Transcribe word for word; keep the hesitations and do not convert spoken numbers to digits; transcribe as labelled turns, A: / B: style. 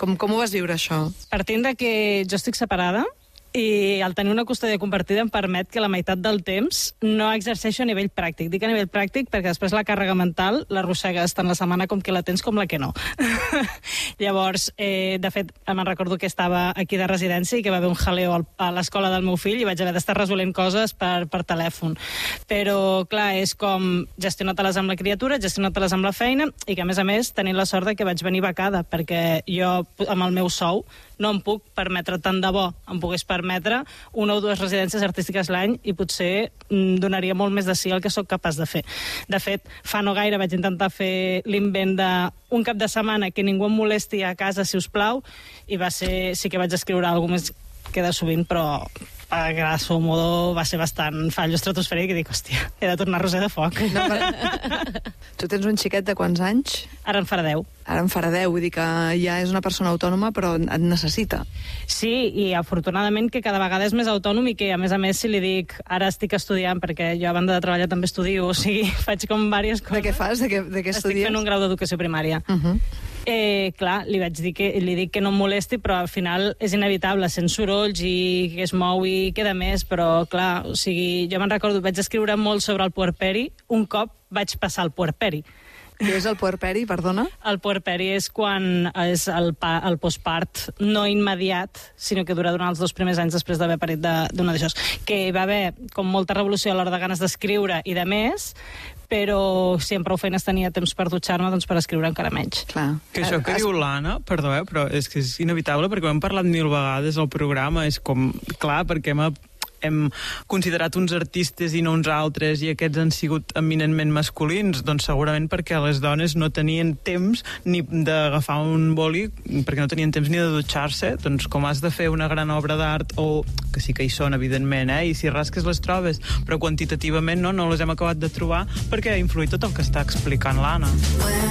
A: Com, com ho vas viure, això?
B: Partint de que jo estic separada, i el tenir una custòdia compartida em permet que la meitat del temps no exerceixo a nivell pràctic. Dic a nivell pràctic perquè després la càrrega mental l'arrossegues tant la setmana com que la tens com la que no. Llavors, eh, de fet, me'n recordo que estava aquí de residència i que va haver un jaleo a l'escola del meu fill i vaig haver d'estar resolent coses per, per telèfon. Però, clar, és com gestionar-te-les amb la criatura, gestionar-te-les amb la feina i que, a més a més, tenint la sort de que vaig venir becada, perquè jo, amb el meu sou, no em puc permetre tant de bo. Em pogués permetre una o dues residències artístiques l'any i potser mm, donaria molt més de sí el que sóc capaç de fer. De fet, fa no gaire vaig intentar fer l'invent d'un cap de setmana que ningú em molesti a casa, si us plau, i va ser, sí que vaig escriure alguna més que de sovint, però a grosso modo va ser bastant fallo estratosfèric i dic, hòstia, he de tornar a Roser de Foc. No,
A: però... Tu tens un xiquet de quants anys?
B: Ara en farà deu.
A: Ara en farà deu, vull dir que ja és una persona autònoma, però et necessita.
B: Sí, i afortunadament que cada vegada és més autònom i que, a més a més, si li dic, ara estic estudiant, perquè jo a banda de treballar també estudio, o sigui, faig com diverses coses.
A: De què fas? De què, de què estudies?
B: Estic fent un grau d'educació primària. Uh -huh. Eh, clar, li vaig dir que, li dic que no em molesti, però al final és inevitable, sent sorolls i que es mou i queda més, però clar, o sigui, jo me'n recordo, vaig escriure molt sobre el puerperi, un cop vaig passar el puerperi.
A: Què és el puerperi, perdona?
B: El puerperi és quan és el, pa, el postpart no immediat, sinó que dura durant els dos primers anys després d'haver parit d'una d'això. Que hi va haver com molta revolució a l'hora de ganes d'escriure i de més, però si amb prou feines tenia temps per dutxar-me, doncs per escriure encara menys.
A: Clar.
C: Que això que diu l'Anna, perdó, eh, però és que és inevitable, perquè ho hem parlat mil vegades al programa, és com, clar, perquè hem hem considerat uns artistes i no uns altres, i aquests han sigut eminentment masculins, doncs segurament perquè les dones no tenien temps ni d'agafar un boli, perquè no tenien temps ni de dutxar-se, doncs com has de fer una gran obra d'art, o que sí que hi són, evidentment, eh? I si rasques les trobes, però quantitativament no, no les hem acabat de trobar, perquè ha influït tot el que està explicant l'Anna.